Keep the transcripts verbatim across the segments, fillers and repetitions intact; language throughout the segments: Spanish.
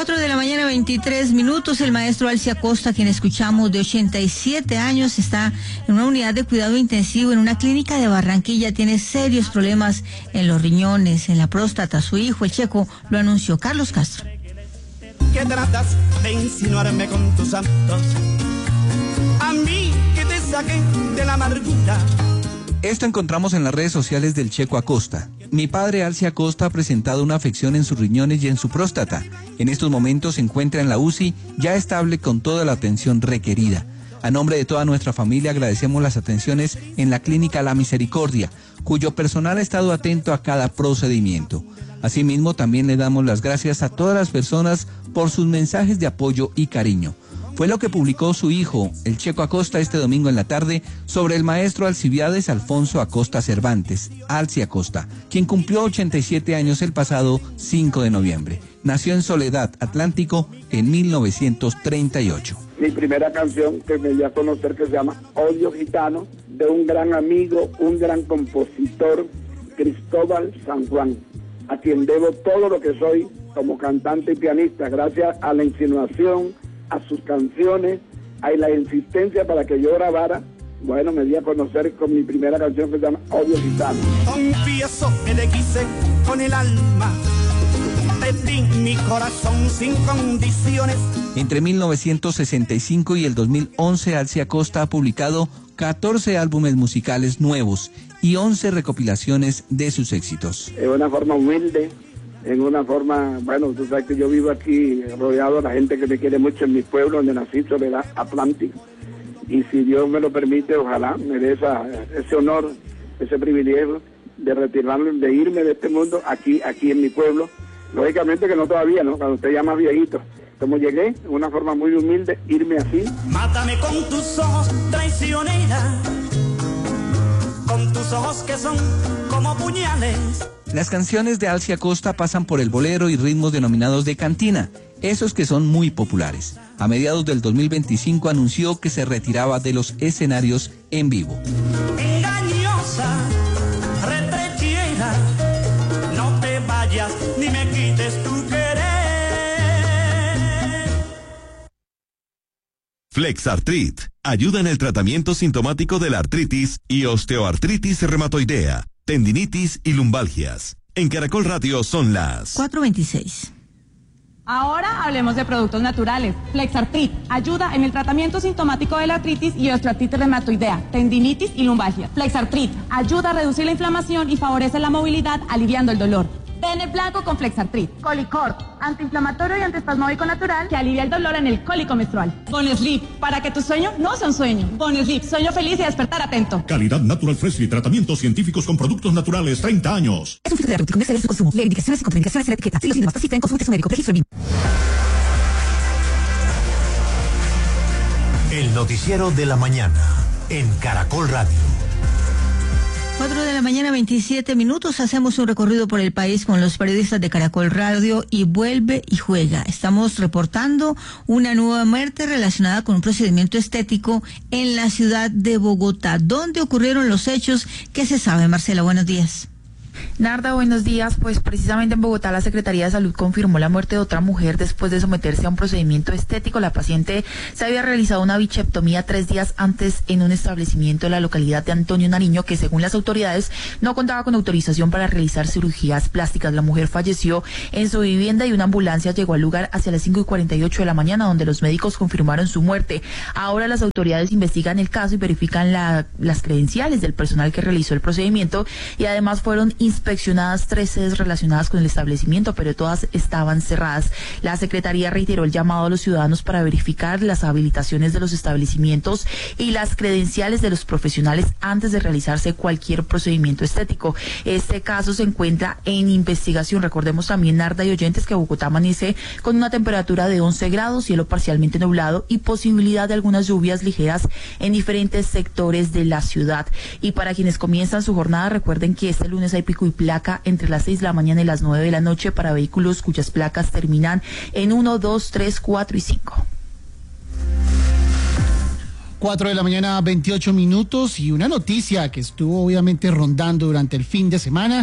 Cuatro de la mañana, veintitrés minutos. El maestro Alcia Costa, quien escuchamos, de ochenta y siete años, está en una unidad de cuidado intensivo en una clínica de Barranquilla. Tiene serios problemas en los riñones, en la próstata. Su hijo, el Checo, lo anunció. Carlos Castro. ¿Qué tratas de insinuarme con tus santos? A mí que te saqué de la amargura. Esto encontramos en las redes sociales del Checo Acosta. Mi padre Alcia Acosta ha presentado una afección en sus riñones y en su próstata. En estos momentos se encuentra en la U C I, ya estable con toda la atención requerida. A nombre de toda nuestra familia agradecemos las atenciones en la Clínica La Misericordia, cuyo personal ha estado atento a cada procedimiento. Asimismo, también le damos las gracias a todas las personas por sus mensajes de apoyo y cariño. Fue lo que publicó su hijo, el Checo Acosta, este domingo en la tarde sobre el maestro Alcibiades Alfonso Acosta Cervantes, Alcia Acosta, quien cumplió ochenta y siete años el pasado cinco de noviembre. Nació en Soledad, Atlántico, en mil novecientos treinta y ocho. Mi primera canción que me dio a conocer, que se llama Odio Gitano, de un gran amigo, un gran compositor, Cristóbal San Juan, a quien debo todo lo que soy como cantante y pianista, gracias a la insinuación, a sus canciones, a la insistencia para que yo grabara. Bueno, me di a conocer con mi primera canción que se llama Odio Gitano. Confieso que te quise con el alma, te di mi corazón sin condiciones. Entre mil novecientos sesenta y cinco y el dos mil once, Alcia Acosta ha publicado catorce álbumes musicales nuevos y once recopilaciones de sus éxitos. De una forma humilde, en una forma, bueno, tú sabes que yo vivo aquí rodeado de la gente que me quiere mucho en mi pueblo, donde nací, Soledad, Atlántico. Y si Dios me lo permite, ojalá me dé esa, ese honor, ese privilegio de retirarme, de irme de este mundo aquí, aquí en mi pueblo. Lógicamente que no todavía, ¿no? Cuando usted ya más viejito. Como llegué, de una forma muy humilde, irme así. Mátame con tus ojos, traicionera, con tus ojos que son como puñales. Las canciones de Alcia Acosta pasan por el bolero y ritmos denominados de cantina, esos que son muy populares. A mediados del dos mil veinticinco anunció que se retiraba de los escenarios en vivo. Engañosa, retrechera, no te vayas ni me quites tu querer. Flexartrit ayuda en el tratamiento sintomático de la artritis y osteoartritis reumatoidea, tendinitis y lumbalgias. En Caracol Radio son las cuatro veintiséis. Ahora hablemos de productos naturales. Flexartrit ayuda en el tratamiento sintomático de la artritis y osteoartritis reumatoidea, tendinitis y lumbalgia. Flexartrit ayuda a reducir la inflamación y favorece la movilidad, aliviando el dolor. Pene blanco con Flexartrit. Colicort, antiinflamatorio y antiespasmódico natural que alivia el dolor en el cólico menstrual. Bonesleep, para que tu sueño no sea un sueño. Bonesleep, sueño feliz y despertar atento. Calidad Natural Fresh y tratamientos científicos con productos naturales, treinta años. Es un fitoterapéutico comercial de su consumo. Lee indicaciones y contraindicaciones en la etiqueta. Si los síntomas persisten, consulte a su médico. Registro B I M. El noticiero de la mañana en Caracol Radio. Cuatro de la mañana, veintisiete minutos. Hacemos un recorrido por el país con los periodistas de Caracol Radio y Vuelve y Juega. Estamos reportando una nueva muerte relacionada con un procedimiento estético en la ciudad de Bogotá. ¿Dónde ocurrieron los hechos? ¿Qué se sabe, Marcela? Buenos días. Narda, buenos días. Pues precisamente en Bogotá la Secretaría de Salud confirmó la muerte de otra mujer después de someterse a un procedimiento estético. La paciente se había realizado una bichectomía tres días antes en un establecimiento de la localidad de Antonio Nariño, que según las autoridades no contaba con autorización para realizar cirugías plásticas. La mujer falleció en su vivienda y una ambulancia llegó al lugar hacia las cinco y cuarenta y ocho de la mañana, donde los médicos confirmaron su muerte. Ahora las autoridades investigan el caso y verifican la, las credenciales del personal que realizó el procedimiento, y además fueron inspeccionadas tres sedes relacionadas con el establecimiento, pero todas estaban cerradas. La Secretaría reiteró el llamado a los ciudadanos para verificar las habilitaciones de los establecimientos y las credenciales de los profesionales antes de realizarse cualquier procedimiento estético. Este caso se encuentra en investigación. Recordemos también, Narda y oyentes, que Bogotá amanece con una temperatura de once grados, cielo parcialmente nublado y posibilidad de algunas lluvias ligeras en diferentes sectores de la ciudad. Y para quienes comienzan su jornada, recuerden que este lunes hay pico y placa entre las seis de la mañana y las nueve de la noche para vehículos cuyas placas terminan en uno, dos, tres, cuatro y cinco. Cuatro de la mañana, veintiocho minutos, y una noticia que estuvo obviamente rondando durante el fin de semana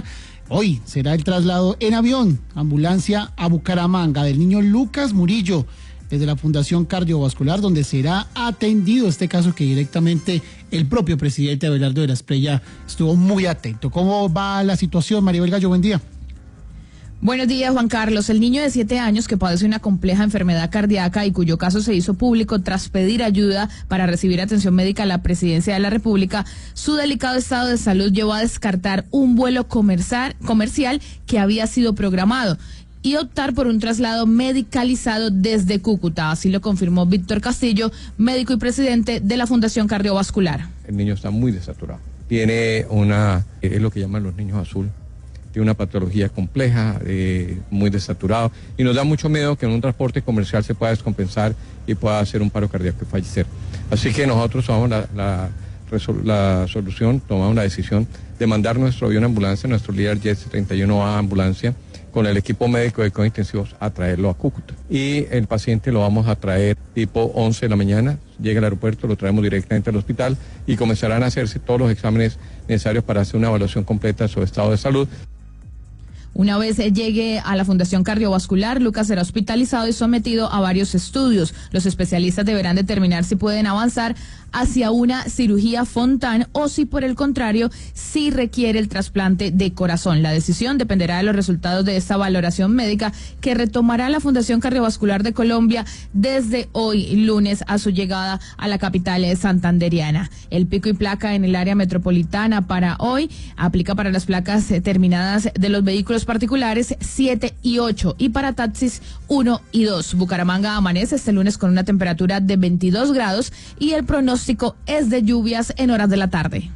Hoy será el traslado en avión, ambulancia a Bucaramanga, del niño Lucas Murillo, desde la Fundación Cardiovascular, donde será atendido este caso que directamente el propio presidente Abelardo de la Espriella estuvo muy atento. ¿Cómo va la situación, Maribel Gallo? Buen día. Buenos días, Juan Carlos. El niño de siete años que padece una compleja enfermedad cardíaca y cuyo caso se hizo público tras pedir ayuda para recibir atención médica a la presidencia de la República, su delicado estado de salud llevó a descartar un vuelo comercial, comercial que había sido programado y optar por un traslado medicalizado desde Cúcuta. Así lo confirmó Víctor Castillo, médico y presidente de la Fundación Cardiovascular. El niño está muy desaturado. Tiene una, es lo que llaman los niños azul. Tiene una patología compleja, eh, muy desaturado, y nos da mucho miedo que en un transporte comercial se pueda descompensar y pueda hacer un paro cardíaco y fallecer. Así que nosotros tomamos la, la, la solución, tomamos la decisión de mandar nuestro avión ambulancia, nuestro líder Jet treinta y uno A ambulancia, con el equipo médico de cuidados intensivos a traerlo a Cúcuta. Y el paciente lo vamos a traer tipo once de la mañana, llega al aeropuerto, lo traemos directamente al hospital y comenzarán a hacerse todos los exámenes necesarios para hacer una evaluación completa de su estado de salud. Una vez llegue a la Fundación Cardiovascular, Lucas será hospitalizado y sometido a varios estudios. Los especialistas deberán determinar si pueden avanzar hacia una cirugía Fontan o si por el contrario, si requiere el trasplante de corazón. La decisión dependerá de los resultados de esta valoración médica que retomará la Fundación Cardiovascular de Colombia desde hoy lunes a su llegada a la capital santanderiana. El pico y placa en el área metropolitana para hoy aplica para las placas terminadas de los vehículos particulares siete y ocho y para taxis uno y dos. Bucaramanga amanece este lunes con una temperatura de veintidós grados y el pronóstico es de lluvias en horas de la tarde.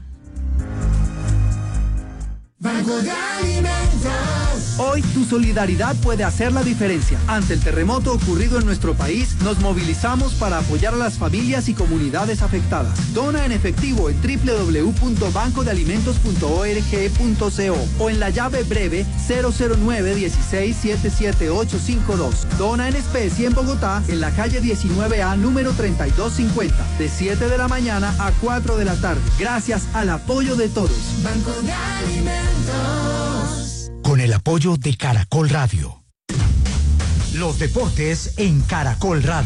Banco de Alimentos. Hoy tu solidaridad puede hacer la diferencia. Ante el terremoto ocurrido en nuestro país, nos movilizamos para apoyar a las familias y comunidades afectadas. Dona en efectivo en doble u doble u doble u punto banco de alimentos punto org punto co o en la llave breve cero cero nueve dieciséis setenta y siete ochocientos cincuenta y dos. Dona en especie en Bogotá, en la calle diecinueve A, número treinta y dos cincuenta, de siete de la mañana a cuatro de la tarde. Gracias al apoyo de todos. Banco de Alimentos. Con el apoyo de Caracol Radio. Los deportes en Caracol Radio.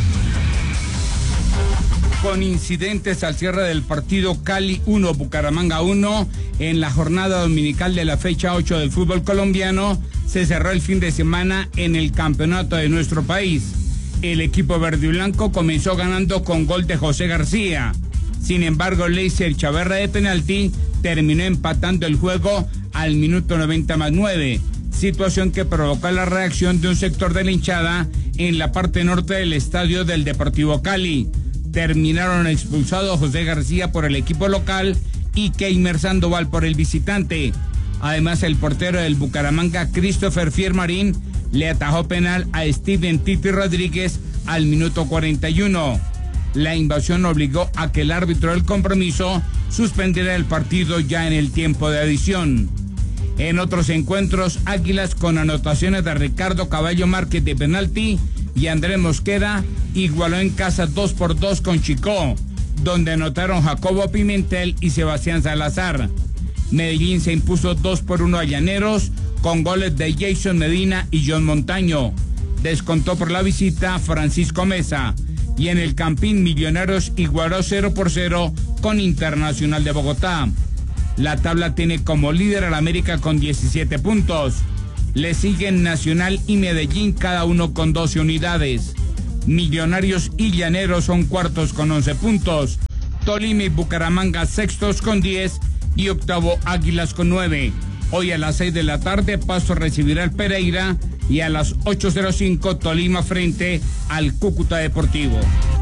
Con incidentes al cierre del partido Cali uno, Bucaramanga uno, en la jornada dominical de la fecha ocho del fútbol colombiano, se cerró el fin de semana en el campeonato de nuestro país. El equipo verde y blanco comenzó ganando con gol de José García. Sin embargo, Leiser Chaverra de penalti terminó empatando el juego al minuto noventa más nueve, situación que provocó la reacción de un sector de la hinchada en la parte norte del estadio del Deportivo Cali. Terminaron expulsados José García por el equipo local y Keimer Sandoval por el visitante. Además, el portero del Bucaramanga, Christopher Fiermarín, le atajó penal a Steven Titi Rodríguez al minuto cuarenta y uno. La invasión obligó a que el árbitro del compromiso suspendiera el partido ya en el tiempo de adición. En otros encuentros, Águilas con anotaciones de Ricardo Caballo Márquez de penalti y Andrés Mosquera igualó en casa dos por dos con Chicó, donde anotaron Jacobo Pimentel y Sebastián Salazar. Medellín se impuso dos por uno a Llaneros con goles de Jason Medina y John Montaño. Descontó por la visita Francisco Mesa. Y en el Campín, Millonarios igualó cero por cero con Internacional de Bogotá. La tabla tiene como líder al América con diecisiete puntos. Le siguen Nacional y Medellín, cada uno con doce unidades. Millonarios y Llaneros son cuartos con once puntos. Tolima y Bucaramanga sextos con diez y octavo Águilas con nueve. Hoy a las seis de la tarde Pasto recibirá al Pereira y a las ocho cero cinco Tolima frente al Cúcuta Deportivo.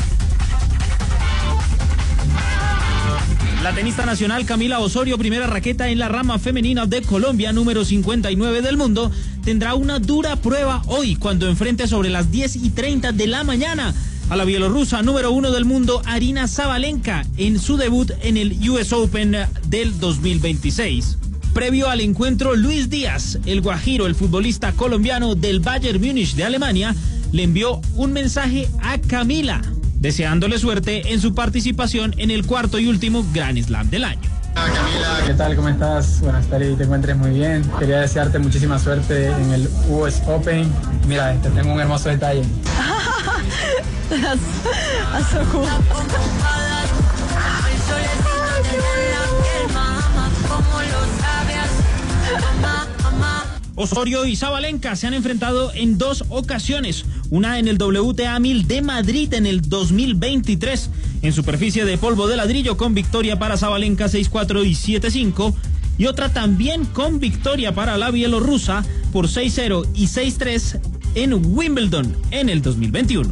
La tenista nacional Camila Osorio, primera raqueta en la rama femenina de Colombia, número cincuenta y nueve del mundo, tendrá una dura prueba hoy cuando enfrente sobre las diez y treinta de la mañana a la bielorrusa número uno del mundo, Arina Sabalenka, en su debut en el U S Open del dos mil veintiséis. Previo al encuentro, Luis Díaz, el guajiro, el futbolista colombiano del Bayern Múnich de Alemania, le envió un mensaje a Camila, deseándole suerte en su participación en el cuarto y último Grand Slam del año. ¿Qué tal? ¿Cómo estás? Bueno, espero que te encuentres muy bien. Quería desearte muchísima suerte en el U S Open. Mira, te tengo un hermoso detalle. Osorio y Sabalenka se han enfrentado en dos ocasiones, una en el W T A mil de Madrid en el dos mil veintitrés, en superficie de polvo de ladrillo, con victoria para Sabalenka seis cuatro y siete cinco, y otra también con victoria para la bielorrusa por seis cero y seis tres en Wimbledon en el dos mil veintiuno.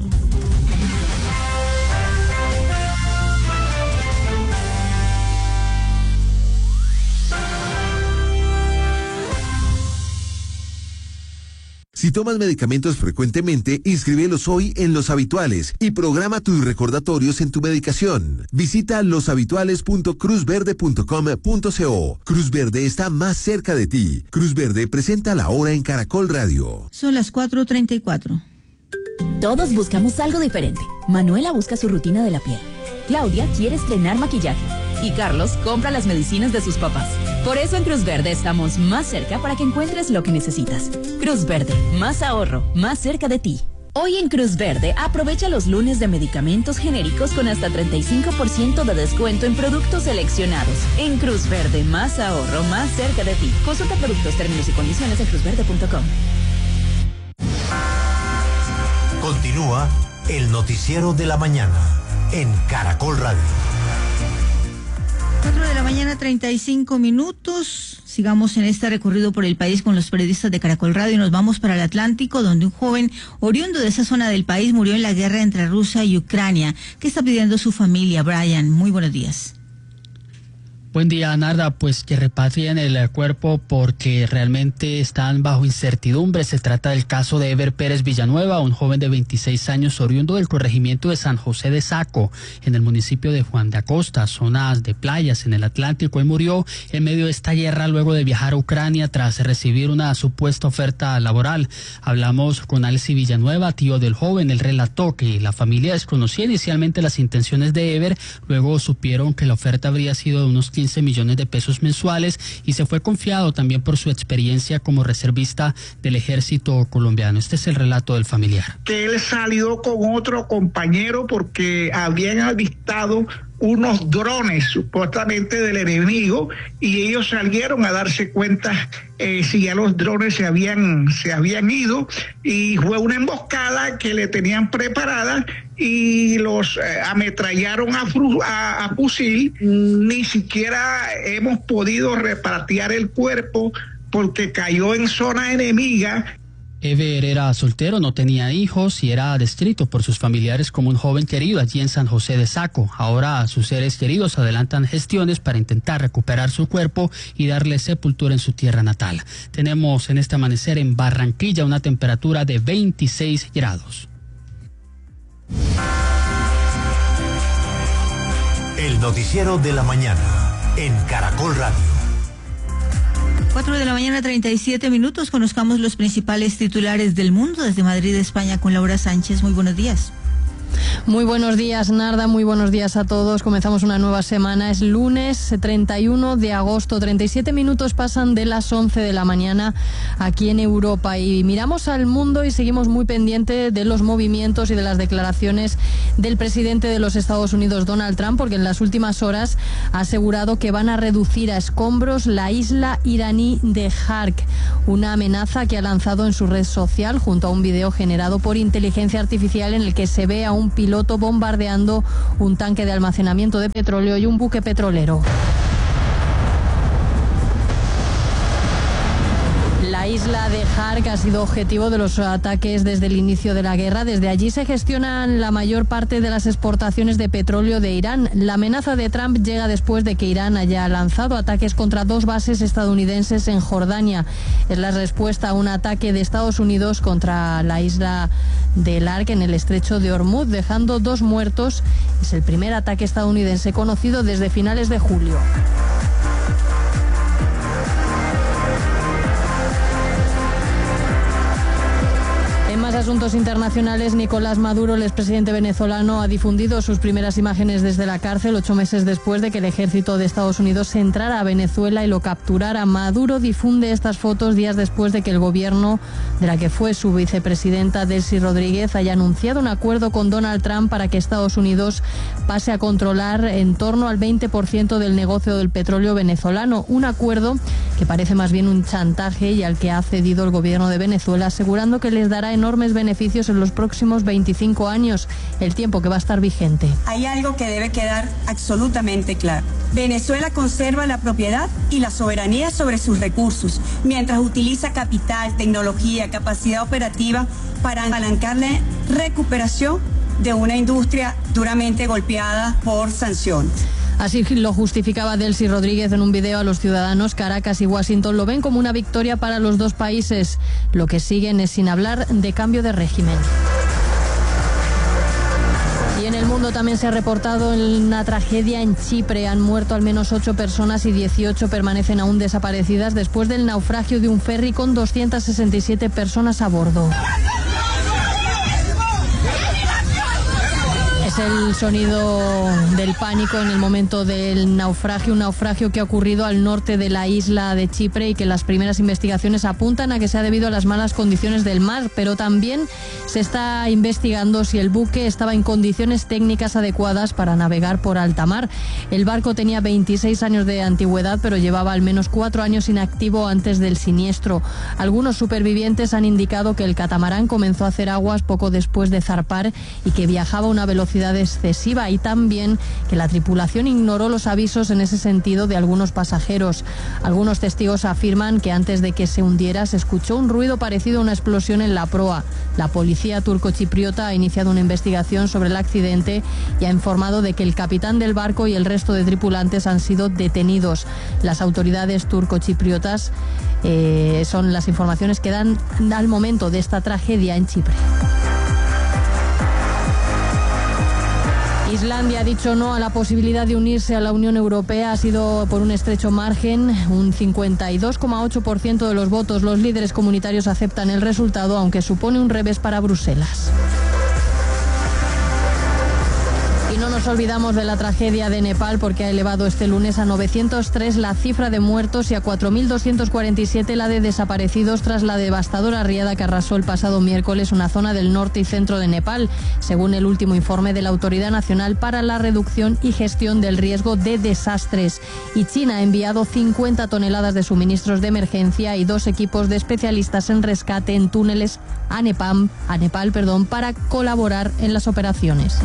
Si tomas medicamentos frecuentemente, inscríbelos hoy en Los Habituales y programa tus recordatorios en tu medicación. Visita los habituales punto cruz verde punto com punto co. Cruz Verde está más cerca de ti. Cruz Verde presenta La Hora en Caracol Radio. Son las cuatro treinta y cuatro. Todos buscamos algo diferente. Manuela busca su rutina de la piel. Claudia quiere estrenar maquillaje. Y Carlos compra las medicinas de sus papás. Por eso en Cruz Verde estamos más cerca para que encuentres lo que necesitas. Cruz Verde, más ahorro, más cerca de ti. Hoy en Cruz Verde aprovecha los lunes de medicamentos genéricos con hasta treinta y cinco por ciento de descuento en productos seleccionados. En Cruz Verde, más ahorro, más cerca de ti. Consulta productos, términos y condiciones en cruz verde punto com. Continúa el noticiero de la mañana en Caracol Radio. cuatro de la mañana, treinta y cinco minutos. Sigamos en este recorrido por el país con los periodistas de Caracol Radio y nos vamos para el Atlántico, donde un joven oriundo de esa zona del país murió en la guerra entre Rusia y Ucrania. ¿Qué está pidiendo su familia? Brian, muy buenos días. Buen día, Narda. Pues que repatrien el cuerpo porque realmente están bajo incertidumbre. Se trata del caso de Ever Pérez Villanueva, un joven de veintiséis años oriundo del corregimiento de San José de Saco, en el municipio de Juan de Acosta, zonas de playas en el Atlántico. Él murió en medio de esta guerra luego de viajar a Ucrania tras recibir una supuesta oferta laboral. Hablamos con Alci Villanueva, tío del joven. Él relató que la familia desconocía inicialmente las intenciones de Ever, luego supieron que la oferta habría sido de unos quince millones de pesos mensuales y se fue confiado también por su experiencia como reservista del ejército colombiano. Este es el relato del familiar. Que él salió con otro compañero porque habían avistado unos drones supuestamente del enemigo y ellos salieron a darse cuenta eh, si ya los drones se habían se habían ido y fue una emboscada que le tenían preparada y los eh, ametrallaron a, a, a fusil. Ni siquiera hemos podido repatriar el cuerpo porque cayó en zona enemiga. Ever era soltero, no tenía hijos y era descrito por sus familiares como un joven querido allí en San José de Saco. Ahora sus seres queridos adelantan gestiones para intentar recuperar su cuerpo y darle sepultura en su tierra natal. Tenemos en este amanecer en Barranquilla una temperatura de veintiséis grados. El noticiero de la mañana en Caracol Radio. cuatro de la mañana, treinta y siete minutos. Conozcamos los principales titulares del mundo desde Madrid, España, con Laura Sánchez. Muy buenos días. Muy buenos días, Narda, muy buenos días a todos. Comenzamos una nueva semana, es lunes treinta y uno de agosto, treinta y siete minutos pasan de las once de la mañana aquí en Europa y miramos al mundo y seguimos muy pendientes de los movimientos y de las declaraciones del presidente de los Estados Unidos, Donald Trump, porque en las últimas horas ha asegurado que van a reducir a escombros la isla iraní de Hark, una amenaza que ha lanzado en su red social junto a un video generado por inteligencia artificial en el que se ve a un piloto bombardeando un tanque de almacenamiento de petróleo y un buque petrolero. La isla de Hark ha sido objetivo de los ataques desde el inicio de la guerra. Desde allí se gestionan la mayor parte de las exportaciones de petróleo de Irán. La amenaza de Trump llega después de que Irán haya lanzado ataques contra dos bases estadounidenses en Jordania. Es la respuesta a un ataque de Estados Unidos contra la isla del Ark en el estrecho de Hormuz, dejando dos muertos. Es el primer ataque estadounidense conocido desde finales de julio. asuntos internacionales, Nicolás Maduro, el expresidente venezolano, ha difundido sus primeras imágenes desde la cárcel ocho meses después de que el ejército de Estados Unidos entrara a Venezuela y lo capturara. Maduro difunde estas fotos días después de que el gobierno de la que fue su vicepresidenta Delcy Rodríguez haya anunciado un acuerdo con Donald Trump para que Estados Unidos pase a controlar en torno al veinte por ciento del negocio del petróleo venezolano. Un acuerdo que parece más bien un chantaje y al que ha cedido el gobierno de Venezuela, asegurando que les dará enormes beneficios en los próximos veinticinco años, el tiempo que va a estar vigente. Hay algo que debe quedar absolutamente claro. Venezuela conserva la propiedad y la soberanía sobre sus recursos, mientras utiliza capital, tecnología, capacidad operativa para apalancar la recuperación de una industria duramente golpeada por sanciones. Así lo justificaba Delcy Rodríguez en un video a los ciudadanos. Caracas y Washington lo ven como una victoria para los dos países. Lo que siguen es sin hablar de cambio de régimen. Y en el mundo también se ha reportado una tragedia en Chipre. Han muerto al menos ocho personas y dieciocho permanecen aún desaparecidas después del naufragio de un ferry con doscientas sesenta y siete personas a bordo. Es el sonido del pánico en el momento del naufragio, un naufragio que ha ocurrido al norte de la isla de Chipre y que las primeras investigaciones apuntan a que sea debido a las malas condiciones del mar, pero también se está investigando si el buque estaba en condiciones técnicas adecuadas para navegar por alta mar. El barco tenía veintiséis años de antigüedad, pero llevaba al menos cuatro años inactivo antes del siniestro. Algunos supervivientes han indicado que el catamarán comenzó a hacer aguas poco después de zarpar y que viajaba a una velocidad excesiva, y también que la tripulación ignoró los avisos en ese sentido de algunos pasajeros. Algunos testigos afirman que antes de que se hundiera se escuchó un ruido parecido a una explosión en la proa. La policía turcochipriota ha iniciado una investigación sobre el accidente y ha informado de que el capitán del barco y el resto de tripulantes han sido detenidos. Las autoridades turcochipriotas eh, son las informaciones que dan al momento de esta tragedia en Chipre. Islandia ha dicho no a la posibilidad de unirse a la Unión Europea. Ha sido por un estrecho margen, un cincuenta y dos coma ocho por ciento de los votos. Los líderes comunitarios aceptan el resultado, aunque supone un revés para Bruselas. Y no nos olvidamos de la tragedia de Nepal, porque ha elevado este lunes a novecientos tres la cifra de muertos y a cuatro mil doscientos cuarenta y siete la de desaparecidos tras la devastadora riada que arrasó el pasado miércoles una zona del norte y centro de Nepal, según el último informe de la Autoridad Nacional para la Reducción y Gestión del Riesgo de Desastres. Y China ha enviado cincuenta toneladas de suministros de emergencia y dos equipos de especialistas en rescate en túneles a Nepal, a Nepal, perdón, para colaborar en las operaciones.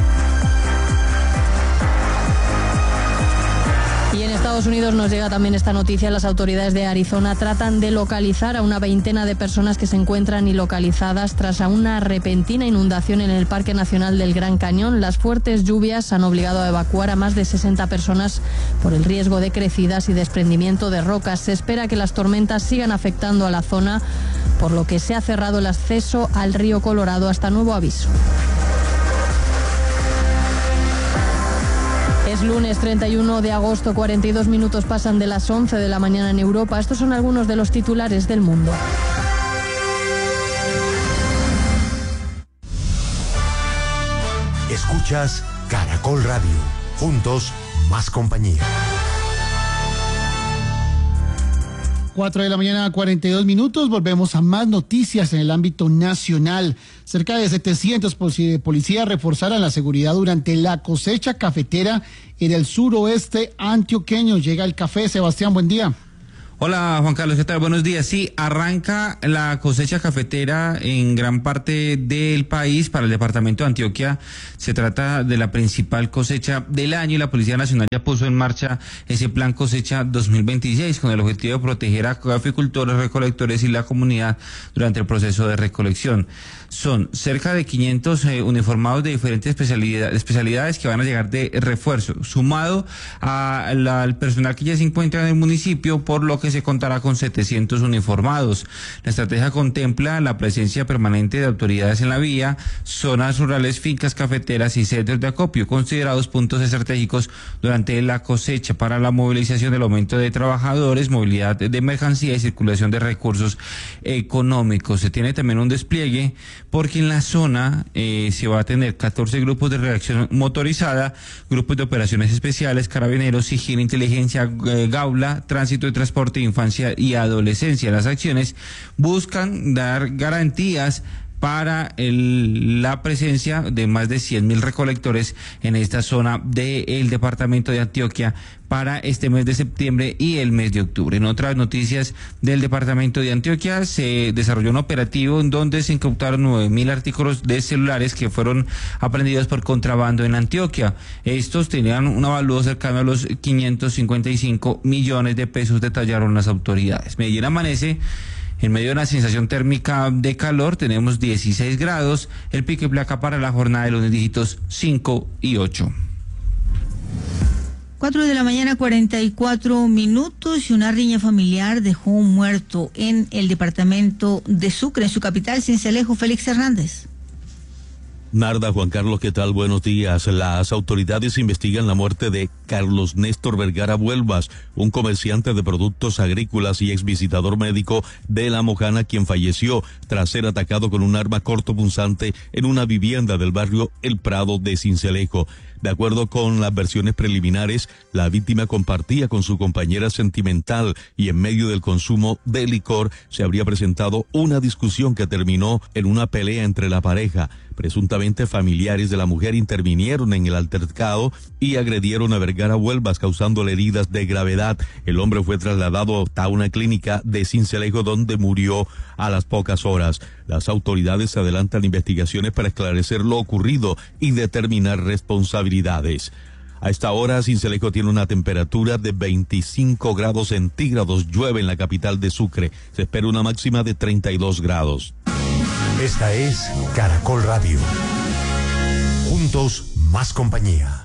Y en Estados Unidos nos llega también esta noticia. Las autoridades de Arizona tratan de localizar a una veintena de personas que se encuentran ilocalizadas tras a una repentina inundación en el Parque Nacional del Gran Cañón. Las fuertes lluvias han obligado a evacuar a más de sesenta personas por el riesgo de crecidas y desprendimiento de rocas. Se espera que las tormentas sigan afectando a la zona, por lo que se ha cerrado el acceso al río Colorado hasta nuevo aviso. Es lunes treinta y uno de agosto, cuarenta y dos minutos pasan de las once de la mañana en Europa. Estos son algunos de los titulares del mundo. Escuchas Caracol Radio. Juntos, más compañía. cuatro de la mañana, cuarenta y dos minutos. Volvemos a más noticias en el ámbito nacional. Cerca de setecientos policías reforzarán la seguridad durante la cosecha cafetera en el suroeste antioqueño. Llega el café. Sebastián, buen día. Hola Juan Carlos, ¿qué tal? Buenos días. Sí, arranca la cosecha cafetera en gran parte del país. Para el departamento de Antioquia se trata de la principal cosecha del año y la Policía Nacional ya puso en marcha ese plan cosecha dos mil veintiséis con el objetivo de proteger a caficultores, recolectores y la comunidad durante el proceso de recolección. Son cerca de quinientos eh, uniformados de diferentes especialidad, especialidades que van a llegar de refuerzo, sumado a la, al personal que ya se encuentra en el municipio, por lo que que se contará con setecientos uniformados. La estrategia contempla la presencia permanente de autoridades en la vía, zonas rurales, fincas cafeteras y centros de acopio, considerados puntos estratégicos durante la cosecha para la movilización del aumento de trabajadores, movilidad de mercancía y circulación de recursos económicos. Se tiene también un despliegue porque en la zona eh, se va a tener catorce grupos de reacción motorizada, grupos de operaciones especiales, carabineros, sigilo, inteligencia, eh, gaula, tránsito y transporte, infancia y adolescencia. Las acciones buscan dar garantías para el, la presencia de más de cien mil recolectores en esta zona del departamento de Antioquia para este mes de septiembre y el mes de octubre. En otras noticias del departamento de Antioquia, se desarrolló un operativo en donde se incautaron nueve mil artículos de celulares que fueron aprendidos por contrabando en Antioquia. Estos tenían un avalúo cercano a los quinientos cincuenta y cinco millones de pesos, detallaron las autoridades. Medellín amanece en medio de una sensación térmica de calor, tenemos dieciséis grados, el pico y placa para la jornada de los dígitos cinco y ocho. Cuatro de la mañana, cuarenta y cuatro minutos, y una riña familiar dejó un muerto en el departamento de Sucre, en su capital, Sincelejo. Félix Hernández. Narda, Juan Carlos, ¿qué tal? Buenos días. Las autoridades investigan la muerte de Carlos Néstor Vergara Vuelvas, un comerciante de productos agrícolas y ex visitador médico de La Mojana, quien falleció tras ser atacado con un arma cortopunzante en una vivienda del barrio El Prado de Sincelejo. De acuerdo con las versiones preliminares, la víctima compartía con su compañera sentimental y en medio del consumo de licor se habría presentado una discusión que terminó en una pelea entre la pareja. Presuntamente familiares de la mujer intervinieron en el altercado y agredieron a Vergara Vuelvas, causándole heridas de gravedad. El hombre fue trasladado a una clínica de Sincelejo, donde murió a las pocas horas. Las autoridades adelantan investigaciones para esclarecer lo ocurrido y determinar responsabilidades. A esta hora, Sincelejo tiene una temperatura de veinticinco grados centígrados. Llueve en la capital de Sucre. Se espera una máxima de treinta y dos grados. Esta es Caracol Radio. Juntos, más compañía.